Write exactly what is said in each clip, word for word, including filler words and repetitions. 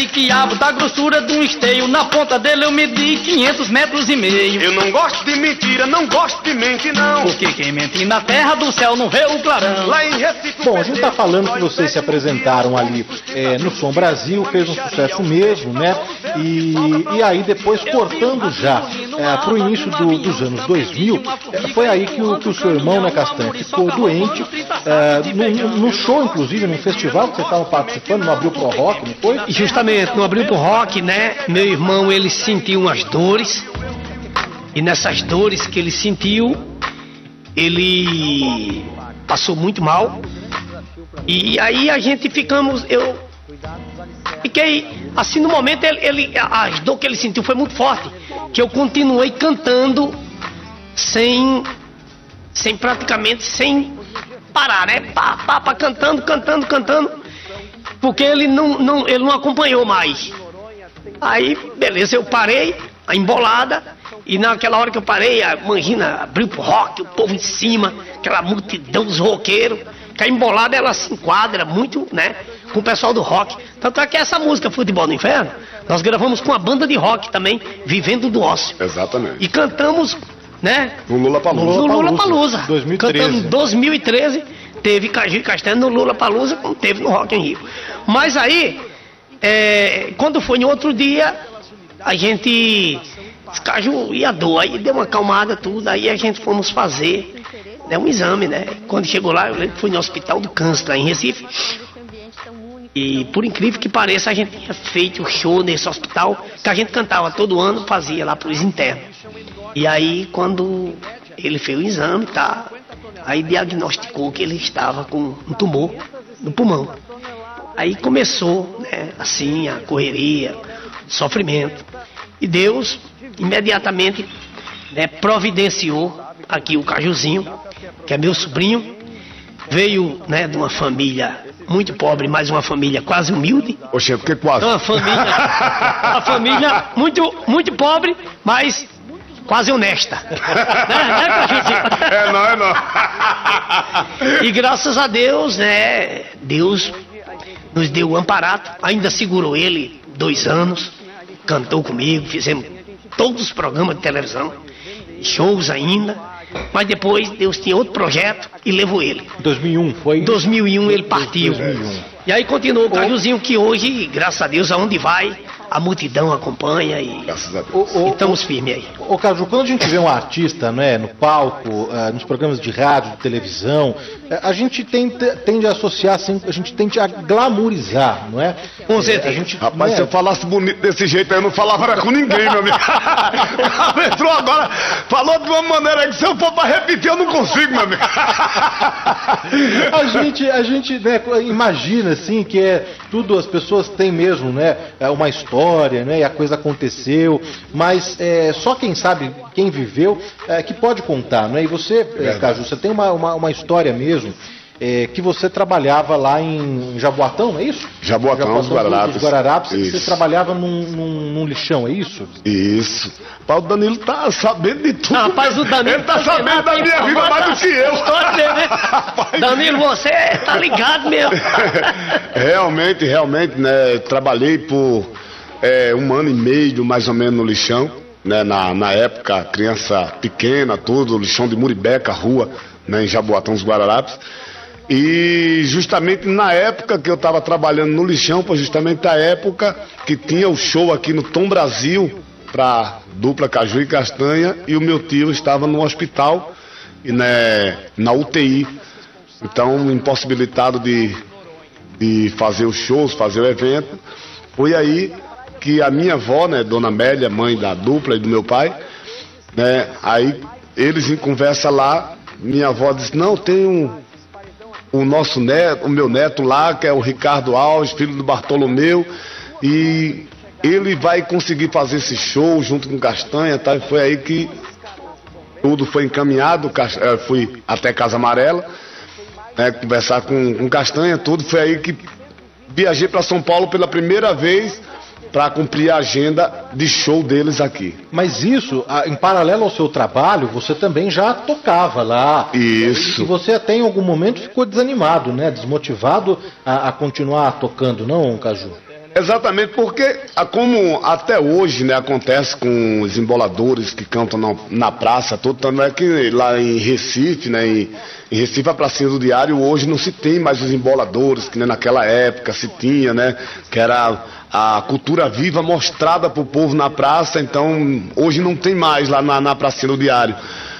Quiabo da grossura de um esteio, na ponta dele eu medi quinhentos metros e meio. Eu não gosto de mentira, não gosto de mente não. Porque quem mente na terra do céu não vê o clarão. Lá em Recife... Bom, a gente tá falando que vocês se apresentaram ali é, no Som Brasil, fez um sucesso mesmo, né? E, e aí depois, cortando já é, pro início do, dos anos dois mil, é, foi aí que o, que o seu irmão, né, Castanha, ficou doente, é, no, no show, inclusive, num festival que você estava participando, no Abril Pro Rock, não foi? Justamente. No Abril Pro Rock, né, meu irmão, ele sentiu umas dores, e nessas dores que ele sentiu, ele passou muito mal, e aí a gente ficamos, eu fiquei, assim, no momento, ele, ele, as dores que ele sentiu foi muito forte, que eu continuei cantando, sem, sem praticamente, sem parar, né, pá, pá, pá, cantando, cantando, cantando, porque ele não, não, ele não acompanhou mais. Aí, beleza, eu parei, a embolada, e naquela hora que eu parei, a Mangina abriu pro rock, o povo em cima, aquela multidão dos roqueiros, que a embolada ela se enquadra muito, né, com o pessoal do rock. Tanto é que essa música, Futebol no Inferno, nós gravamos com a banda de rock também, Vivendo do Ócio. Exatamente. E cantamos, né, no Lollapalooza. No Lollapalooza. dois mil e treze. Cantamos em dois mil e treze. Teve Caju e Castanha no Lollapalooza, como teve no Rock in Rio. Mas aí, é, quando foi no outro dia, a gente, Caju ia dor, aí deu uma acalmada tudo, aí a gente fomos fazer, né, um exame, né? Quando chegou lá, eu lembro que fui no Hospital do Câncer, lá em Recife. E por incrível que pareça, a gente tinha feito o show nesse hospital, que a gente cantava todo ano, fazia lá pros internos. E aí, quando ele fez o exame, tá... Aí diagnosticou que ele estava com um tumor no pulmão. Aí começou, né, assim, a correria, o sofrimento. E Deus imediatamente, né, providenciou aqui o Cajuzinho, que é meu sobrinho. Veio, né, de uma família muito pobre, mas uma família quase humilde. Oxe, porque quase? Uma família, uma família muito, muito pobre, mas... quase honesta. né, né, Cajuzinho? É não, é não. E graças a Deus, né, Deus nos deu o amparato, ainda segurou ele dois anos, cantou comigo, fizemos todos os programas de televisão, shows ainda, mas depois Deus tinha outro projeto e levou ele. dois mil e um, foi? Em dois mil e um ele partiu. dois mil e um. E aí continuou o Cajuzinho, que hoje, graças a Deus, aonde vai, a multidão acompanha e, e estamos firmes aí. Ô Caju, quando a gente vê um artista, né, no palco, uh, nos programas de rádio, de televisão, uh, a gente tende, tende a associar, assim, a gente tende a glamourizar, não é? Com certeza. A gente, Rapaz, né? se eu falasse bonito desse jeito aí, eu não falava era com ninguém, meu amigo. Entrou agora, falou de uma maneira que se eu for pra repetir, eu não consigo, meu amigo. A gente, a gente né, imagina, assim, que é tudo, as pessoas têm mesmo, né, uma história, né, e a coisa aconteceu, mas é, só quem sabe, quem viveu, é, que pode contar, né? E você, é, Caju, você tem uma, uma, uma história mesmo, é, que você trabalhava lá em Jaboatão, é isso? Jaboatão, Jaboatão os Guararapes. Os Guararapes, Isso. você trabalhava num, num, num lixão, é isso? Isso. Pá, o Danilo tá sabendo de tudo. Não, rapaz, o Danilo Ele tá tá sabendo da minha vida mais do que eu. Né? Danilo, você tá ligado mesmo. Realmente, realmente, né, trabalhei por é, um ano e meio, mais ou menos, no lixão, né, na, na época, criança pequena, tudo, lixão de Muribeca, rua, né, em Jaboatão dos Guararapes. E justamente na época que eu estava trabalhando no lixão, foi justamente a época que tinha o show aqui no Tom Brasil, para dupla Caju e Castanha, e o meu tio estava no hospital, e, né, na U T I. Então, impossibilitado de, de fazer os shows, fazer o evento. Foi aí que a minha avó, né, Dona Amélia, mãe da dupla e do meu pai, né, aí eles em conversa lá, minha avó disse, não, tem um, o nosso neto, o meu neto lá, que é o Ricardo Alves, filho do Bartolomeu, e ele vai conseguir fazer esse show junto com Castanha, tá? E foi aí que tudo foi encaminhado, fui até Casa Amarela, né, conversar com, com Castanha, tudo, foi aí que viajei para São Paulo pela primeira vez para cumprir a agenda de show deles aqui. Mas isso, em paralelo ao seu trabalho, você também já tocava lá. Isso. E você até em algum momento ficou desanimado, né? Desmotivado a, a continuar tocando, não, Caju? Exatamente, porque a- como até hoje, né, acontece com os emboladores que cantam na, na praça, tudo, tanto é que lá em Recife, né, em, em Recife a pracinha do Diário, hoje não se tem mais os emboladores, que né, naquela época se tinha, né, que era a cultura viva mostrada pro povo na praça, então hoje não tem mais lá na, na pracinha do Diário.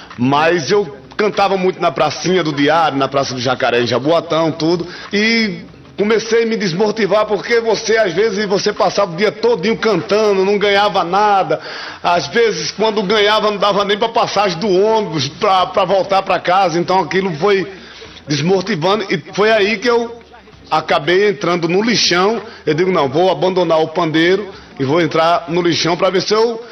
Mas eu cantava muito na pracinha do Diário, na Praça do Jacaré, em Jaboatão, tudo, e comecei a me desmotivar porque você, às vezes, você passava o dia todinho cantando, não ganhava nada. Às vezes, quando ganhava, não dava nem para passagem do ônibus para voltar para casa. Então, aquilo foi desmotivando e foi aí que eu acabei entrando no lixão. Eu digo, não, vou abandonar o pandeiro e vou entrar no lixão para ver se eu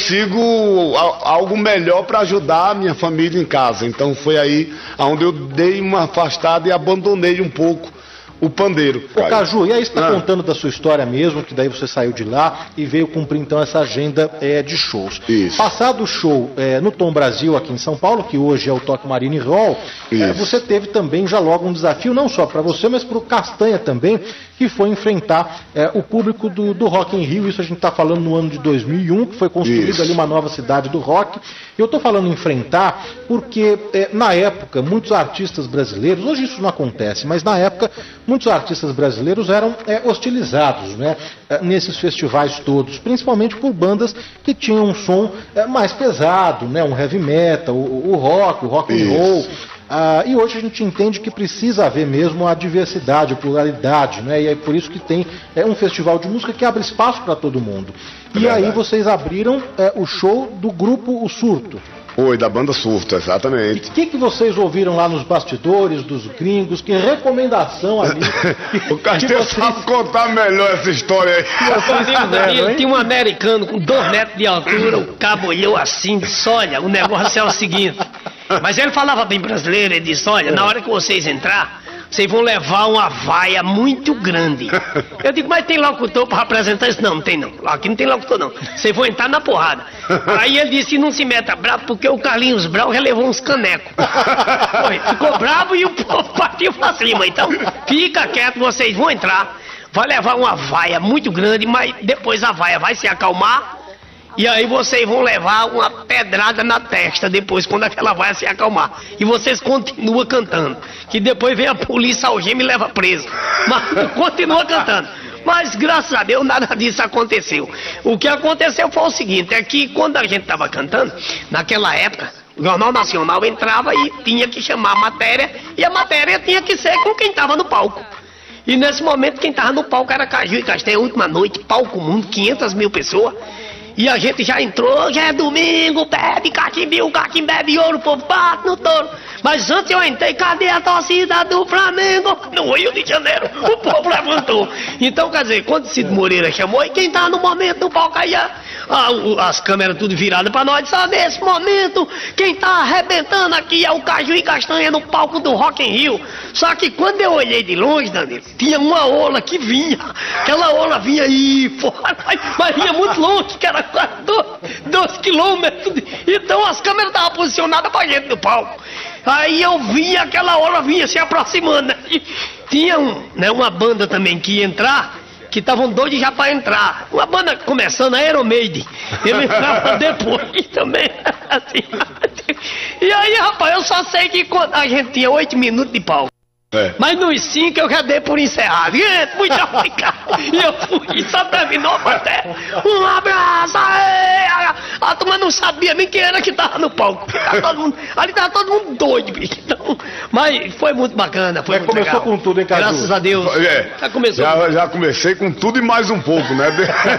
consigo a- algo melhor para ajudar a minha família em casa. Então, foi aí onde eu dei uma afastada e abandonei um pouco o pandeiro. Ô Caju, e aí você está Ah. contando da sua história mesmo, que daí você saiu de lá e veio cumprir então essa agenda é, de shows. Isso. Passado o show é, no Tom Brasil aqui em São Paulo, que hoje é o Toque Marine Hall, é, Isso. você teve também já logo um desafio, não só para você, mas para o Castanha também, que foi enfrentar é, o público do, do Rock in Rio. Isso a gente está falando no ano de dois mil e um, que foi construída Isso. ali uma nova cidade do rock. Eu estou falando enfrentar porque é, na época muitos artistas brasileiros, hoje isso não acontece, mas na época muitos artistas brasileiros eram é, hostilizados, né, é, nesses festivais todos, principalmente por bandas que tinham um som é, mais pesado, né, um heavy metal, o, o rock, o rock and Isso. roll. Ah, e hoje a gente entende que precisa haver mesmo a diversidade, a pluralidade, né? E é por isso que tem é, um festival de música que abre espaço para todo mundo. E Verdade. aí vocês abriram é, o show do grupo O Surto. Oi, da banda Surto, exatamente. O que, que vocês ouviram lá nos bastidores dos gringos? Que recomendação ali? O Castanho vocês- sabe contar melhor essa história aí. fizeram, hein? Tinha um americano com dois metros de altura, o cabo olhou assim, disse, olha, o negócio é o seguinte. Mas ele falava bem brasileiro, ele disse, olha, na hora que vocês entrar, vocês vão levar uma vaia muito grande. Eu digo, mas tem locutor para apresentar isso? Não, não tem não. Aqui não tem locutor não. Vocês vão entrar na porrada. Aí ele disse, não se meta bravo, porque o Carlinhos Brau já levou uns canecos. Foi, ficou bravo e o povo partiu pra cima. Então, fica quieto, vocês vão entrar. Vai levar uma vaia muito grande, mas depois a vaia vai se acalmar. E aí vocês vão levar uma pedrada na testa depois, quando aquela vaia se acalmar. E vocês continuam cantando. Que depois vem a polícia algema e leva preso. Mas continua cantando. Mas graças a Deus nada disso aconteceu. O que aconteceu foi o seguinte, é que quando a gente estava cantando, naquela época, o Jornal Nacional entrava e tinha que chamar a matéria, e a matéria tinha que ser com quem estava no palco. E nesse momento quem estava no palco era Caju e Castanha, última noite, palco mundo, quinhentas mil pessoas. E a gente já entrou, já é domingo, bebe catimbil, catim bebe ouro, o povo bate no touro. Mas antes eu entrei, cadê a torcida do Flamengo? No Rio de Janeiro, o povo levantou. Então, quer dizer, quando Cid Moreira chamou, e quem tá no momento do palco aí, a- a- o- as câmeras tudo viradas pra nós, só nesse momento, quem tá arrebentando aqui é o Caju e Castanha no palco do Rock in Rio. Só que quando eu olhei de longe, Danilo, tinha uma ola que vinha. Aquela ola vinha aí fora, mas, mas vinha muito longe, que era quase dois, dois quilômetros. de- Então as câmeras estavam posicionadas pra gente no palco. Aí eu vi aquela ola vinha se aproximando. Né? E tinha um, né, uma banda também que ia entrar, que estavam doidos já pra entrar. Uma banda começando, a Iron Maiden. Ele entrava depois também. Assim, assim. E aí, rapaz, eu só sei que quando a gente tinha oito minutos de palco. É. Mas nos cinco eu já dei por encerrado. E muito obrigado. E eu fui, e só terminou até. Um abraço! Aê! A, a turma não sabia nem quem era que tava no palco. Tava todo mundo, ali tava todo mundo doido, bicho. Então, mas foi muito bacana. Foi Mas muito começou legal. com tudo, hein, Caju? Graças a Deus. É, Já começou. já, já comecei com tudo e mais um pouco, né?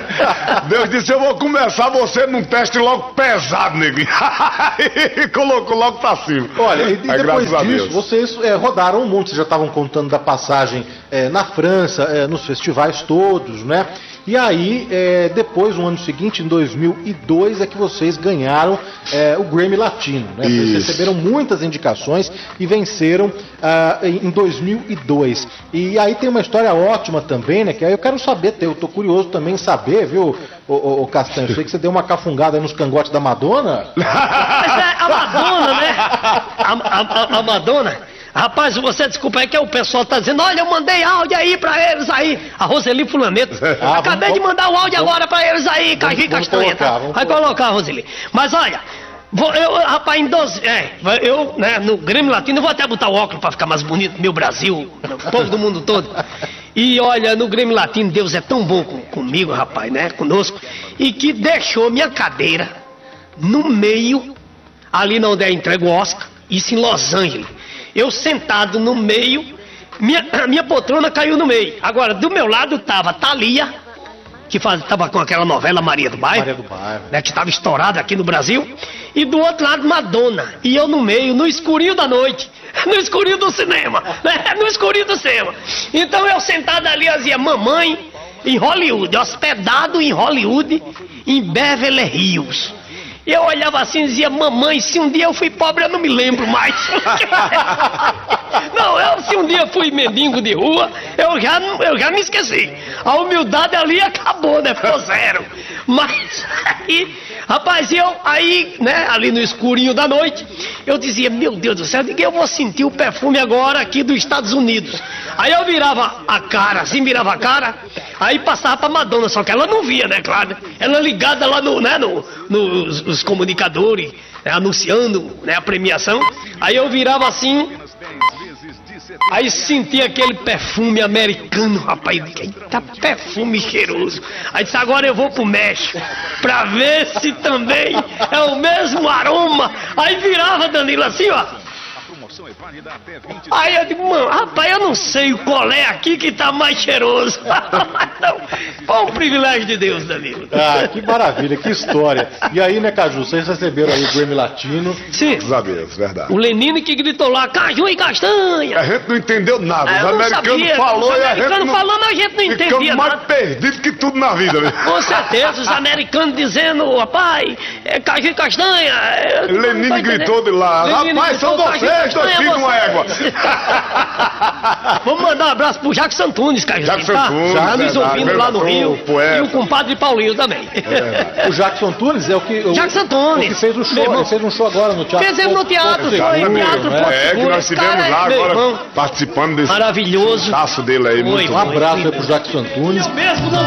De- Deus disse, eu vou começar você num teste logo pesado, neguinho. E colocou logo pra cima. Olha, e, e Mas depois graças a disso, Deus. vocês é, rodaram um monte, vocês já estavam contando da passagem é, na França, é, nos festivais todos, né? E aí, é, depois, no ano seguinte, em dois mil e dois, é que vocês ganharam é, o Grammy Latino, né? Vocês Isso. receberam muitas indicações e venceram ah, em dois mil e dois. E aí tem uma história ótima também, né? Que aí eu quero saber, eu tô curioso também em saber, viu, ô, ô, ô Castanho? Eu sei que você deu uma cafungada aí nos cangotes da Madonna. Mas é a Madonna, né? A, a- a- a Madonna, Rapaz, você desculpa aí que o pessoal tá dizendo, olha, eu mandei áudio aí pra eles aí. A Roseli Fulaneto. Ah, Acabei vamos, de mandar o áudio vamos, agora pra eles aí, Caju e Castanha. colocar, Tá? Vai colocar, Roseli. Mas olha, vou, eu, rapaz, em doze. É, eu, né, no Grêmio Latino, eu vou até botar o óculos pra ficar mais bonito, meu Brasil, o povo do mundo todo. E olha, no Grêmio Latino, Deus é tão bom com, comigo, rapaz, né? Conosco. E que deixou minha cadeira no meio, ali onde é entregue o Oscar, isso em Los Angeles. Eu sentado no meio, minha, minha poltrona caiu no meio. Agora, do meu lado tava Thalia, que faz, tava com aquela novela Maria do Bairro, Maria do Bairro. Né, que estava estourada aqui no Brasil. E do outro lado Madonna. E eu no meio, no escurinho da noite. No escurinho do cinema. Né, no escurinho do cinema. Então eu sentado ali, eu dizia, mamãe, em Hollywood, hospedado em Hollywood, em Beverly Hills. E eu olhava assim e dizia, mamãe, se um dia eu fui pobre, eu não me lembro mais. Não, eu, se um dia fui mendigo de rua, eu já, eu já me esqueci. A humildade ali acabou, né? Ficou zero. Mas aí, rapaz, eu aí, né, ali no escurinho da noite, eu dizia, meu Deus do céu, de que eu vou sentir o perfume agora aqui dos Estados Unidos. Aí eu virava a cara, assim, virava a cara, aí passava pra Madonna, só que ela não via, né, claro. Ela ligada lá no, né, no, nos, nos comunicadores, né, anunciando, né, a premiação. Aí eu virava assim, aí sentia aquele perfume americano, rapaz, eita perfume cheiroso. Aí disse, agora eu vou pro México, pra ver se também é o mesmo aroma. Aí virava, Danilo, assim, ó. Aí eu digo, mano, rapaz, eu não sei qual é aqui que tá mais cheiroso. Então, foi um privilégio de Deus, Danilo. Ah, que maravilha, que história. E aí, né, Caju, vocês receberam aí o Grammy Latino. Sim. Os adeus, verdade. O Lenine que gritou lá, Caju e Castanha. A gente não entendeu nada. Ah, Os eu não americanos sabia. falou Os e a gente americanos não... falando, a gente não entendia Ficamos mais nada. perdidos que tudo na vida, né? Com certeza, os americanos dizendo, rapaz, é Caju e Castanha. é, Lenine não tá gritou entendendo. de lá, Lenine rapaz, são gritou, Caju e vocês, dois Castanha, filhos de uma vocês. égua. Vamos mandar um abraço pro Jackson Antunes, Caju. Jackson tá? Antunes, Já nos verdade, ouvindo lá no verdade, Rio. o poeta. E o compadre Paulinho também. O Jackson Tunes é o que. O, Jackson Antunes. o que fez o Meu show. irmão. Ele fez um show agora no teatro. Fizemos no teatro, Porto foi Seguro, teatro, né? Porto É, que Seguro. nós Esse estivemos cara é lá meu agora irmão. participando desse Maravilhoso. sucesso dele aí. Foi, Muito Um abraço aí pro Jackson Tunes. Eu mesmo não